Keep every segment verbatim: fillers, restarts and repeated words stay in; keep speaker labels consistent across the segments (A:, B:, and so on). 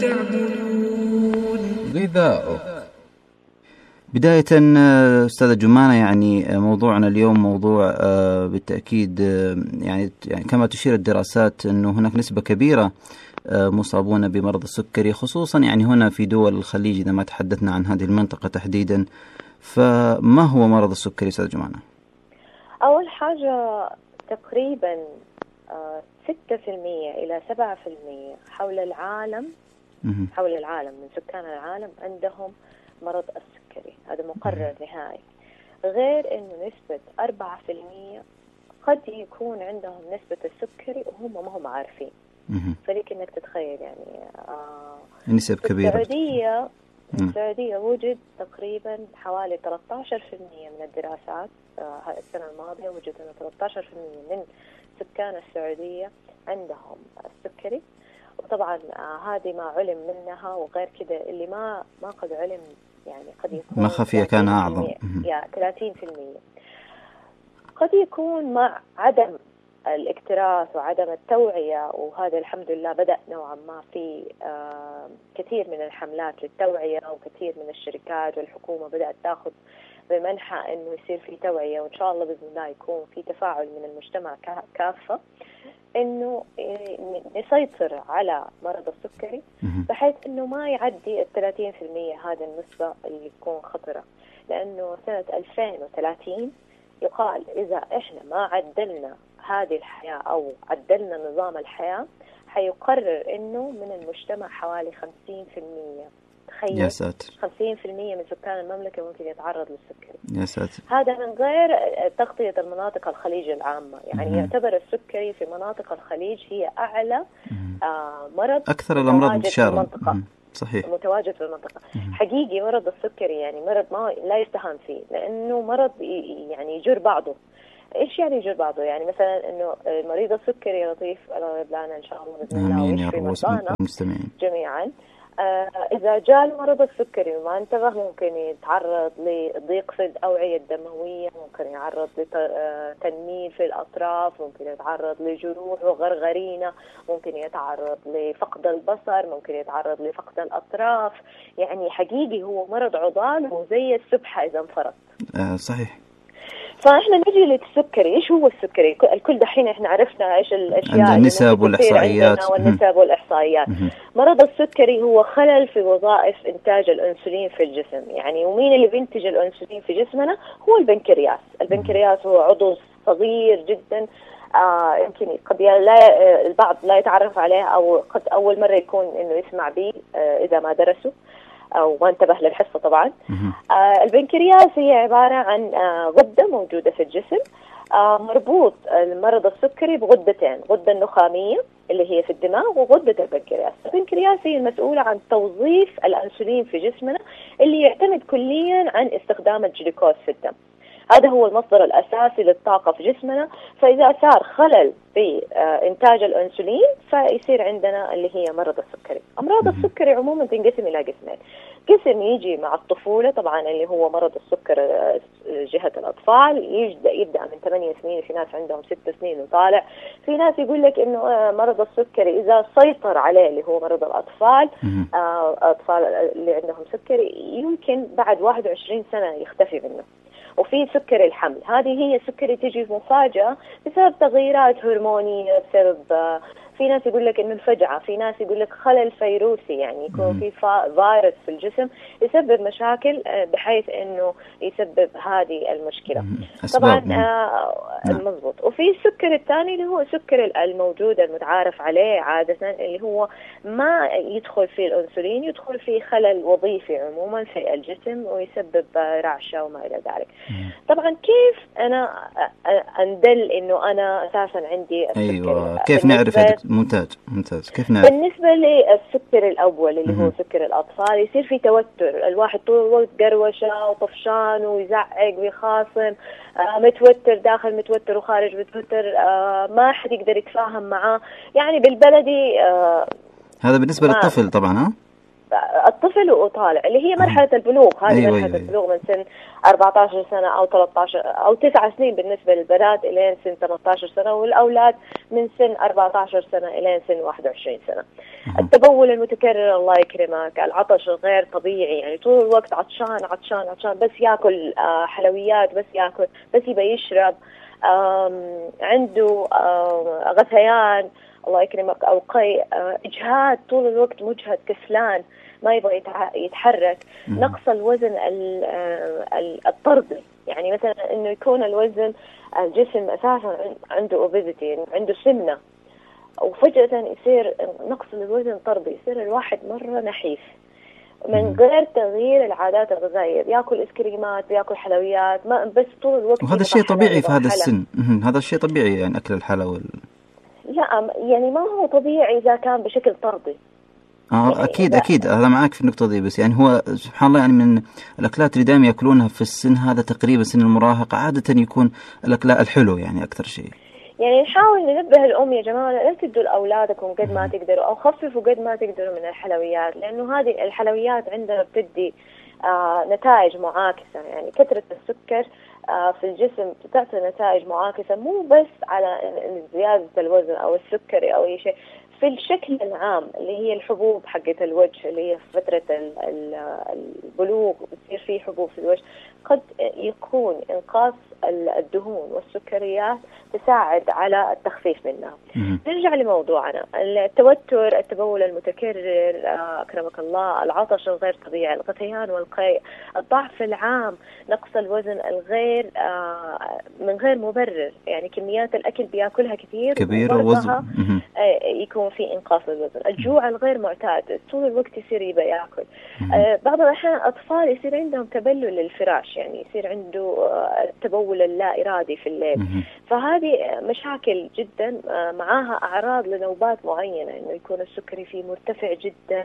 A: غذاؤه. بداية أستاذة جمانة، يعني موضوعنا اليوم موضوع بالتأكيد يعني كما تشير الدراسات أنه هناك نسبة كبيرة مصابون بمرض السكري، خصوصا يعني هنا في دول الخليج إذا ما تحدثنا عن هذه المنطقة تحديدا. فما هو مرض السكري أستاذة جمانة؟
B: أول حاجة تقريبا ستة في المية إلى سبعة في المية حول العالم حول العالم من سكان العالم عندهم مرض السكري، هذا مقرر نهائي. غير أنه نسبة أربعة في المية قد يكون عندهم نسبة السكري وهم ما هم عارفين. فليك أنك تتخيل يعني آه
A: نسب كبيرة.
B: السعودية السعودية وجد تقريبا حوالي ثلاثة عشر في المية من الدراسات آه السنة الماضية وجد أنه ثلاثة عشر في المية من سكان السعودية عندهم السكري. وطبعا آه هذه ما علم منها، وغير كده اللي ما ما قد علم يعني قد يكون
A: ما خفي كان أعظم.
B: يا ثلاثين في المية. قد يكون مع عدم الاكتراث وعدم التوعية، وهذا الحمد لله بدأ نوعا ما في آه كثير من الحملات للتوعية، وكثير من الشركات والحكومة بدأت تأخذ بمنحى إنه يصير في توعية، وإن شاء الله بإذن الله يكون في تفاعل من المجتمع كافة إنه نسيطر على مرض السكري بحيث إنه ما يعدي الثلاثين في المية هذا النسبة اللي تكون خطرة. لأنه سنة ألفين وثلاثين يقال إذا إحنا ما عدلنا هذه الحياة أو عدلنا نظام الحياة حيقرر إنه من المجتمع حوالي خمسين في المية. تخيل
A: يا ساتر،
B: خمسين في المية من سكان المملكة ممكن يتعرض للسكري.
A: يا ساتر.
B: هذا من غير تغطية المناطق الخليج العامة، يعني يعتبر السكري في مناطق الخليج هي أعلى آه مرض
A: أكثر الأمراض انتشارا.
B: صحيح، متواجد في المنطقة. مم. حقيقي مرض السكري يعني مرض ما لا يستهان فيه، لأنه مرض يعني يجر بعضه. إيش يعني يجر بعضه؟ يعني مثلا إنه مريض السكري يا لطيف الله يبلغنا إن شاء الله بإذن الله ويشفي مرضانا جميعا. آه إذا جاء مرض السكري وما انتبه ممكن يتعرض لضيق في الأوعية الدموية، ممكن يتعرض لتنميل في الأطراف، ممكن يتعرض لجروح وغرغرينة، ممكن يتعرض لفقد البصر، ممكن يتعرض لفقد الأطراف. يعني حقيقي هو مرض عضال وزي السبحة إذا انفرط.
A: آه صحيح.
B: فاحنا نجي للسكري. ايش هو السكري؟ الكل دحين احنا عرفنا ايش الاشياء
A: النسب والاحصائيات
B: والنسب والاحصائيات. مرض السكري هو خلل في وظائف انتاج الانسولين في الجسم. يعني ومين اللي بينتج الانسولين في جسمنا؟ هو البنكرياس. البنكرياس هو عضو صغير جدا آه يمكن قد لا البعض لا يتعرف عليه او قد اول مره يكون انه يسمع به آه اذا ما درسه أو ما انتبه للحصة طبعا. آه البنكرياس هي عبارة عن آه غدة موجودة في الجسم، آه مربوط المرض السكري بغدتين، غدة النخامية اللي هي في الدماغ وغدة البنكرياس. البنكرياس هي المسؤولة عن توظيف الأنسولين في جسمنا اللي يعتمد كليا عن استخدام الجلوكوز في الدم. هذا هو المصدر الأساسي للطاقة في جسمنا. فإذا صار خلل في إنتاج الأنسولين فيصير عندنا اللي هي مرض السكري. أمراض السكري عموما تنقسم إلى قسمين. قسم يجي مع الطفولة طبعا اللي هو مرض السكر جهة الأطفال، يبدأ يبدأ من ثمانية سنين، في ناس عندهم ست سنين وطالع. في ناس يقول لك إنه مرض السكري إذا سيطر عليه اللي هو مرض الأطفال، أطفال اللي عندهم سكري يمكن بعد واحد وعشرين سنة يختفي منه. وفي سكر الحمل، هذه هي سكري تجي مفاجأة بسبب تغييرات هرمونية، بسبب في ناس يقول لك إنه الفجعة، في ناس يقول لك خلل فيروسي، يعني يكون في فيروس في الجسم يسبب مشاكل بحيث إنه يسبب هذه المشكلة. طبعا آه مضبوط. وفي السكر الثاني اللي هو سكر الموجود المتعارف عليه عادة اللي هو ما يدخل فيه الأنسولين، يدخل فيه خلل وظيفي عموما في الجسم ويسبب رعشة وما إلى ذلك. طبعا كيف أنا أندل إنه أنا أساسا عندي السكر؟
A: أيوة. كيف نعرف هذا؟ ممتاز ممتاز. كيف نعرف؟
B: بالنسبة للسكر الأول اللي هو سكر الأطفال يصير في توتر، الواحد طول الوقت قروشة وطفشان ويزعق ويخاصم، آه متوتر داخل متوتر وخارج متوتر، آه ما حد يقدر يتفاهم معاه. يعني بالبلدي آه
A: هذا بالنسبة للطفل طبعا. ها
B: الطفل وطالع اللي هي مرحلة البلوغ. هذه
A: أيوة
B: مرحلة
A: أيوة
B: البلوغ من سن أربعة عشر سنة أو ثلاثة عشر أو تسع سنين بالنسبة للبنات إلى سن ثمانية عشر سنة، والأولاد من سن أربعة عشر سنة إلى سن واحد وعشرين سنة. التبول المتكرر الله يكرمك، العطش الغير طبيعي، يعني طول الوقت عطشان عطشان عطشان، بس ياكل حلويات، بس ياكل، بس يبى يشرب، عنده غثيان الله يكرمك أو قيء، إجهاد طول الوقت، مجهد، كسلان، ما يبغى يتحرك، نقص الوزن الطردي، يعني مثلا إنه يكون الوزن الجسم أساسا عنده اوبيزيتي، عنده سمنة، وفجأة يصير نقص الوزن طردي، يصير الواحد مرة نحيف من غير تغيير العادات الغذائية، بياكل إسكريمات، بياكل حلويات، ما بس طول الوقت.
A: وهذا الشيء طبيعي في هذا السن، هذا الشيء طبيعي يعني أكل الحلوى وال...
B: لا يعني ما هو طبيعي إذا كان بشكل طردي.
A: آه
B: يعني
A: أكيد أكيد هذا معك في النقطة دي، بس يعني هو سبحان الله يعني من الأكلات اللي دائما يأكلونها في السن هذا تقريبا سن المراهقة عادة يكون الأكلات الحلو يعني أكثر شيء.
B: يعني نحاول ننبه الأم يا جماعة لا تدوا لأولادكم قد ما تقدروا، أو خففوا قد ما تقدروا من الحلويات، لأنه هذه الحلويات عندنا بتدي آه نتائج معاكسة. يعني كثرة السكر آه في الجسم تعطي نتائج معاكسة، مو بس على زيادة الوزن أو السكري أو أي شيء، في الشكل العام اللي هي الحبوب حقة الوجه، اللي هي في فترة البلوغ بتصير فيه حبوب في الوجه، قد يكون إنقاص الدهون والسكريات تساعد على التخفيف منها. نرجع لموضوعنا، التوتر، التبول المتكرر أكرمك الله، العطش الغير طبيعي، الغثيان والقيء، الضعف العام، نقص الوزن الغير من غير مبرر، يعني كميات الأكل بياكلها كثير
A: كبير ووزن
B: يكون في إنقاص الوزن، الجوع الغير معتاد، طول الوقت يصير يبى ياكل. بعض الأحيان أطفال يصير عندهم تبلل للفراش، يعني يصير عنده التبول اللا إرادي في الليل. فهذه مشاكل جدا، معاها أعراض لنوبات معينة، إنه يكون السكري فيه مرتفع جدا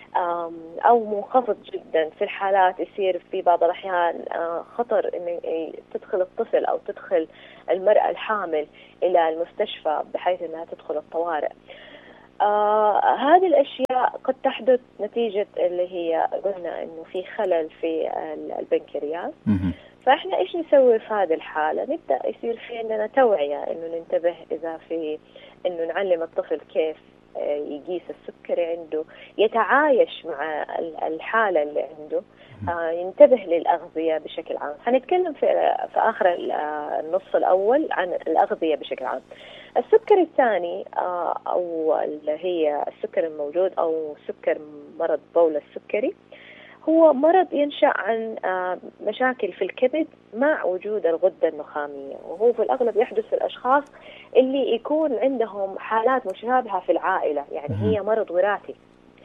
B: أو منخفض جدا. في الحالات يصير في بعض الأحيان خطر إن تدخل الطفل أو تدخل المرأة الحامل إلى المستشفى بحيث أنها تدخل الطوارئ. آه هذه الأشياء قد تحدث نتيجة اللي هي قلنا إنه في خلل في البنكرياس. فإحنا إيش نسوي في هذه الحالة؟ نبدأ يصير في عندنا توعية، إنه ننتبه إذا في إنه نعلم الطفل كيف يقيس السكري عنده، يتعايش مع الحالة اللي عنده، آه ينتبه للأغذية بشكل عام. هنتكلم في في آخر النص الأول عن الأغذية بشكل عام. السكر الثاني آه أو اللي هي السكر الموجود أو سكر مرض بول السكري، هو مرض ينشأ عن آه مشاكل في الكبد مع وجود الغدة النخامية، وهو في الأغلب يحدث في الأشخاص اللي يكون عندهم حالات مشابهة في العائلة، يعني هي مرض وراثي.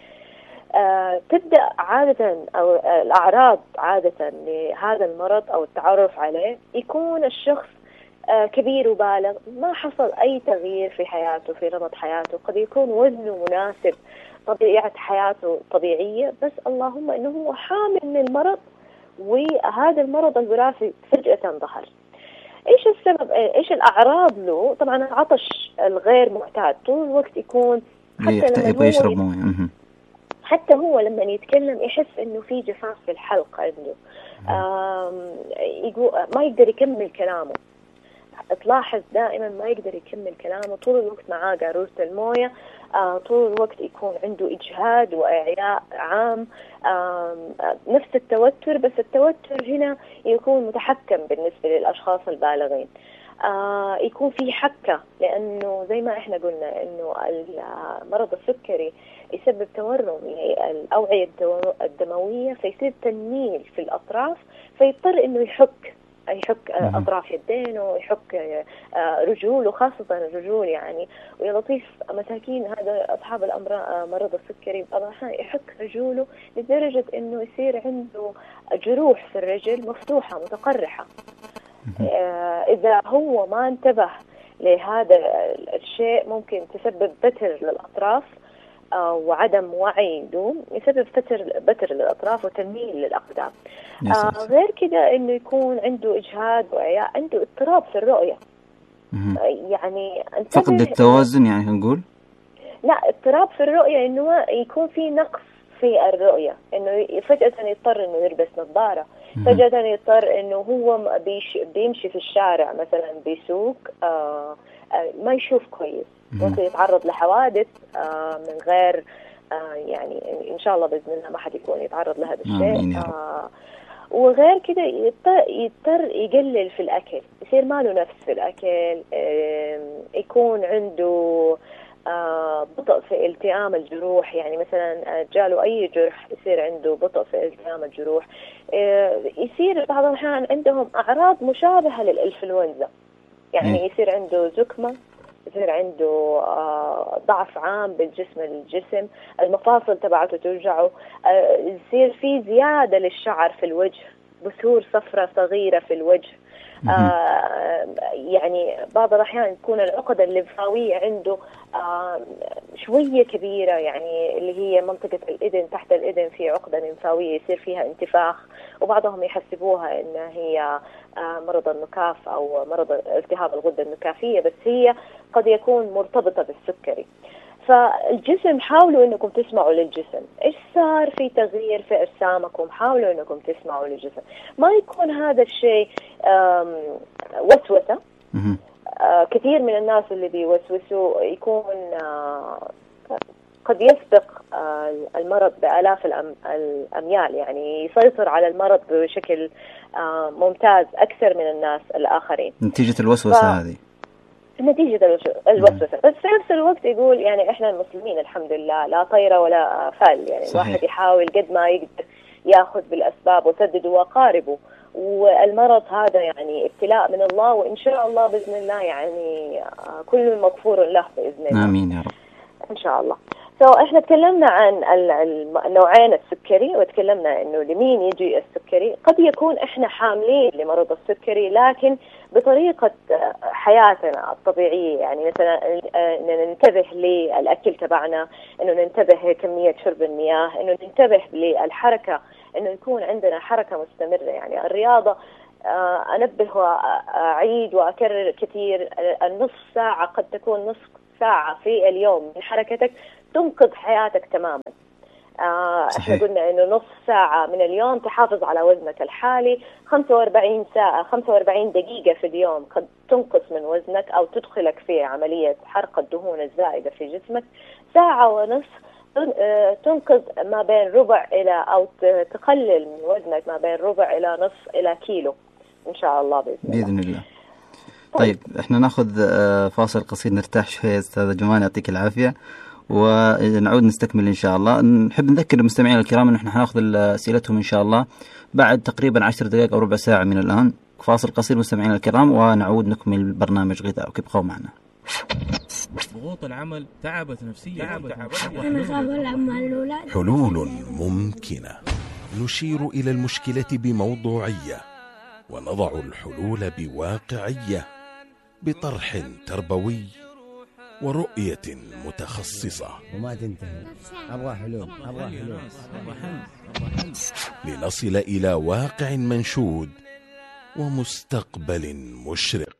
B: آه تبدأ عادة أو الأعراض عادة لهذا المرض أو التعرف عليه، يكون الشخص آه كبير وبالغ، ما حصل أي تغيير في حياته، في نمط حياته، قد يكون وزنه مناسب، طبيعة حياته طبيعية، بس اللهم إنه هو حامل من المرض، وهذا المرض الوراثي فجأة ظهر. إيش السبب؟ إيش الأعراض له؟ طبعا العطش الغير معتاد، طول الوقت يكون،
A: حتى لما يبغى يشرب موية،
B: حتى هو لما يتكلم يحس إنه في جفاف في الحلق عنده، يقول ما يقدر يكمل كلامه، تلاحظ دائما ما يقدر يكمل كلامه، طول الوقت معاه قارورة الموية، آه طول الوقت يكون عنده إجهاد وإعياء عام، آه نفس التوتر، بس التوتر هنا يكون متحكم بالنسبة للأشخاص البالغين. آه يكون في حكة، لأنه زي ما إحنا قلنا إنه المرض السكري يسبب تورم للأوعية الدموية، فيصير تنميل في الأطراف، فيضطر إنه يحك يحك أطراف يدينه، يحك رجوله، خاصة الرجول يعني. ويا لطيف مساكين هذا أصحاب الأمراض مرض السكري بعض يحك رجوله لدرجة إنه يصير عنده جروح في الرجل مفتوحة متقرحة. إذا هو ما انتبه لهذا الشيء ممكن تسبب بتر للأطراف وعدم وعي دوم، يسبب فتر بتر للأطراف وتنميل للأقدام. آه غير كده إنه يكون عنده إجهاد وإعياء، عنده اضطراب في الرؤية. آه يعني
A: فقد التوازن يعني نقول؟
B: لا، اضطراب في الرؤية إنه يكون في نقص في الرؤية، إنه فجأة يضطر إنه يلبس نظارة، فجأة يضطر إنه هو بيش بيمشي في الشارع مثلا بيسوق آه آه ما يشوف كويس، ممكن يتعرض لحوادث آه من غير آه يعني إن شاء الله بإذن الله ما حد يكون يتعرض لهذا الشيء. آه وغير كده يضطر, يضطر يقلل في الأكل، يصير ما له نفس في الأكل، يكون عنده آه بطء في التئام الجروح، يعني مثلا جاله أي جرح يصير عنده بطء في التئام الجروح. آه يصير بعض الأحيان عندهم أعراض مشابهة للإنفلونزا، يعني يصير عنده زكمة، يصير عنده آه ضعف عام بالجسم الجسم، المفاصل تبعته توجعه، آه يصير في زيادة للشعر في الوجه، بثور صفرة صغيرة في الوجه. آه يعني بعض الأحيان تكون العقدة الليمفاوية عنده آه شوية كبيرة، يعني اللي هي منطقة الإذن، تحت الإذن في عقدة ليمفاوية يصير فيها انتفاخ، وبعضهم يحسبوها إن هي آه مرض النكاف أو مرض التهاب الغدة النكافية، بس هي قد يكون مرتبطة بالسكري. فالجسم حاولوا انكم تسمعوا للجسم، ايش صار في تغيير في اجسامكم، حاولوا انكم تسمعوا للجسم، ما يكون هذا الشيء وسوسة. كثير من الناس اللي بيوسوسوا يكون قد يسبق المرض بآلاف الأميال، يعني يسيطر على المرض بشكل ممتاز أكثر من الناس الآخرين
A: نتيجة الوسوسة ف... هذه
B: نتيجة الوسوسة. بس في نفس الوقت يقول يعني إحنا المسلمين الحمد لله لا طير ولا فال، يعني صحيح. الواحد يحاول قد ما يقدر يأخذ بالأسباب وسددوا وقاربوا، والمرض هذا يعني ابتلاء من الله، وإن شاء الله بإذن الله يعني كل مغفور له بإذن الله.
A: آمين يا رب
B: إن شاء الله. سو so, احنا تكلمنا عن النوعين السكري، وتكلمنا انه لمين يجي السكري. قد يكون احنا حاملين لمرض السكري لكن بطريقة حياتنا الطبيعية، يعني مثلا انه ننتبه للأكل تبعنا، انه ننتبه كمية شرب المياه، انه ننتبه للحركة، انه يكون عندنا حركة مستمرة، يعني الرياضة. انبه واعيد واكرر كثير، النصف ساعة قد تكون نصف ساعة في اليوم من حركتك تنقذ حياتك تماما. آه احنا قلنا انه نص ساعة من اليوم تحافظ على وزنك الحالي، خمسة وأربعين ساعة خمسة وأربعين دقيقة في اليوم قد تنقص من وزنك او تدخلك في عملية حرق الدهون الزائدة في جسمك. ساعة ونصف تنقذ ما بين ربع الى او تقلل من وزنك ما بين ربع الى نصف الى كيلو ان شاء الله بإذن الله.
A: بإذن الله. طيب احنا ناخذ فاصل قصير نرتاح شوية استاذة جمان، يعطيك العافية، ونعود نستكمل ان شاء الله. نحب نذكر المستمعين الكرام ان احنا حناخذ اسئلتهم ان شاء الله بعد تقريبا عشر دقائق او ربع ساعة من الان. فاصل قصير مستمعين الكرام ونعود نكمل برنامج غذائك، ابقوا معنا.
C: ضغوط العمل تعبت نفسيا، تعبت
D: حلول ممكنة، نشير إلى المشكلة بموضوعية ونضع الحلول بواقعية، بطرح تربوي ورؤية متخصصة،
E: وما تنتهي. أبغى حلول، أبغى حلول،
D: لنصل إلى واقع منشود ومستقبل مشرق.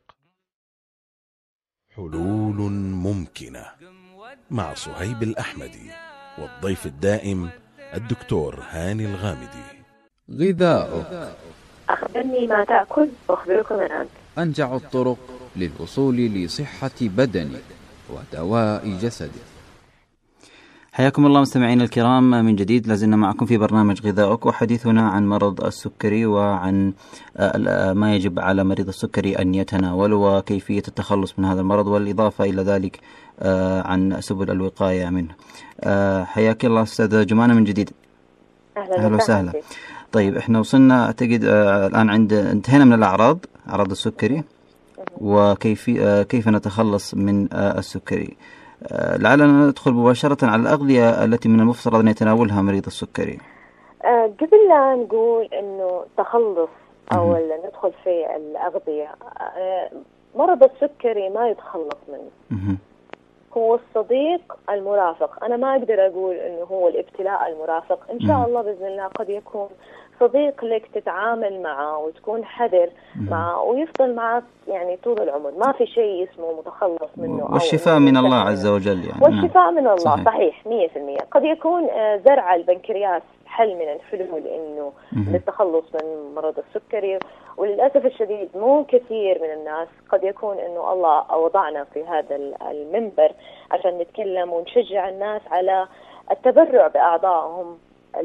D: حلول ممكنة مع صهيب الأحمدي، والضيف الدائم الدكتور هاني الغامدي.
F: غذاؤك.
B: أخبرني ما تأكل وأخبرك من أنت.
F: أنجع الطرق للوصول لصحة بدنك ودواء جسدك.
A: حياكم الله مستمعين الكرام من جديد، لازلنا معكم في برنامج غذائك، وحديثنا عن مرض السكري وعن ما يجب على مريض السكري أن يتناول وكيفية التخلص من هذا المرض، والإضافة إلى ذلك عن سبل الوقاية منه. حياك الله أستاذ جمانة من جديد.
B: أهلا وسهلا.
A: طيب احنا وصلنا اعتقد الآن عند انتهينا من الأعراض، أعراض السكري وكيف كيف نتخلص من السكري. لعلنا ندخل مباشرة على الأغذية التي من المفترض أن يتناولها مريض السكري.
B: أه قبل لا نقول إنه تخلص أو ندخل في الأغذية، أه مرض السكري ما يتخلص منه. هو الصديق المرافق. أنا ما أقدر أقول إنه هو الابتلاء المرافق، إن شاء الله بإذن الله قد يكون صديق لك تتعامل معه وتكون حذر معه ويفضل معك يعني طول العمر، ما في شيء اسمه متخلص منه.
A: والشفاء من الله عز وجل يعني.
B: والشفاء من الله صحيح, صحيح مية في المية. قد يكون زرع البنكرياس حل من الحلول إنه للتخلص من مرض السكري، وللأسف الشديد مو كثير من الناس. قد يكون إنه الله وضعنا في هذا المنبر عشان نتكلم ونشجع الناس على التبرع بأعضائهم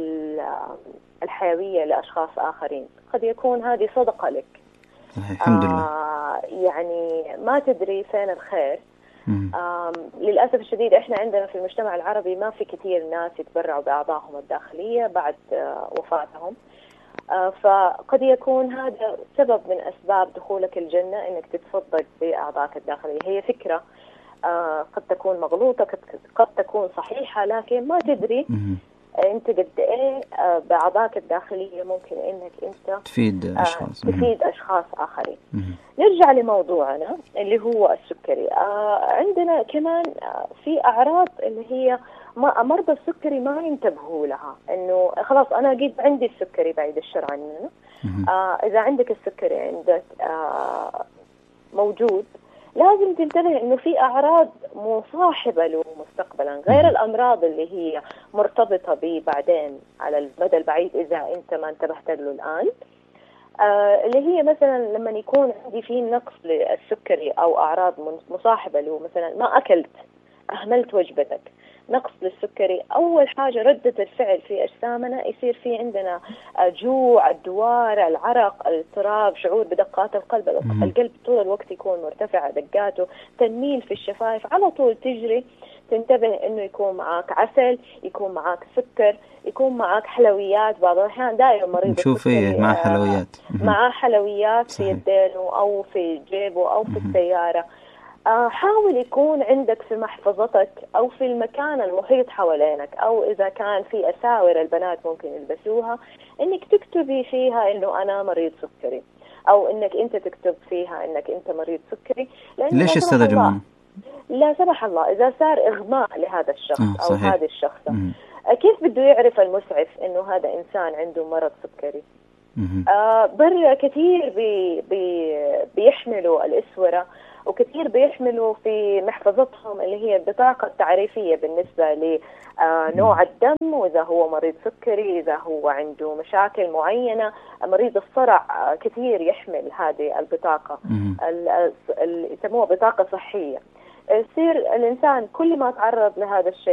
B: الحيوية لأشخاص آخرين. قد يكون هذه صدقة لك.
A: الحمد لله.
B: آه يعني ما تدري فين الخير. للأسف الشديد إحنا عندنا في المجتمع العربي ما في كثير ناس يتبرعوا بأعضائهم الداخلية بعد آه وفاتهم. آه فقد يكون هذا سبب من أسباب دخولك الجنة، إنك تتصدق بأعضائك الداخلية. هي فكرة آه قد تكون مغلوطة، قد تكون صحيحة، لكن ما تدري انت قد ايه باعضائك الداخليه ممكن انك انت
A: تفيد اشخاص
B: تفيد اشخاص اخرين. نرجع لموضوعنا اللي هو السكري. عندنا كمان في اعراض اللي هي مرضى السكري ما ينتبهوا لها، انه خلاص انا قد عندي السكري بعيد الشر عننا. اذا عندك السكري عندك موجود، لازم تنتبه انه في اعراض مصاحبه له مستقبلا، غير الامراض اللي هي مرتبطه به بعدين على المدى البعيد اذا انت ما انتبهت له الان. آه اللي هي مثلا لما يكون عندي في نقص للسكري او اعراض مصاحبه له، مثلا ما اكلت، اهملت وجبتك، نقص للسكري، أول حاجة ردة الفعل في أجسامنا يصير في عندنا جوع، الدوار، العرق، الاضطراب، شعور بدقات القلب. القلب طول الوقت يكون مرتفع دقاته، تنميل في الشفايف، على طول تجري. تنتبه إنه يكون معاك عسل، يكون معاك سكر، يكون معاك حلويات. بعض الأحيان دائما مريض
A: نشوف إيه مع حلويات
B: مع حلويات في يدينه أو في جيبه أو في السيارة. حاول يكون عندك في محفظتك أو في المكان المحيط حوالينك، أو إذا كان في أساور البنات ممكن يلبسوها، إنك تكتبي فيها إنه أنا مريض سكري، أو إنك أنت تكتب فيها إنك أنت مريض سكري.
A: ليش أستاذ جمال؟
B: لا سمح الله إذا صار إغماء لهذا الشخص أو هذه الشخصة، كيف بده يعرف المسعف إنه هذا إنسان عنده مرض سكري؟ آه برا كثير بي بي بيحملوا الأسورة، وكثير بيحملوا في محفظتهم اللي هي البطاقة التعريفية بالنسبة لنوع الدم، وإذا هو مريض سكري، إذا هو عنده مشاكل معينة. مريض الصرع كثير يحمل هذه البطاقة اللي يسموها بطاقة صحية. يصير الإنسان كل ما تعرض لهذا الشيء